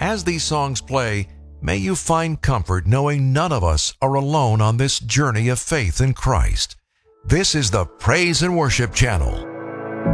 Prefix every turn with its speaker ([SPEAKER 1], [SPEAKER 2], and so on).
[SPEAKER 1] As these songs play, may you find comfort knowing none of us are alone on this journey of faith in Christ. This is the Praise and Worship Channel.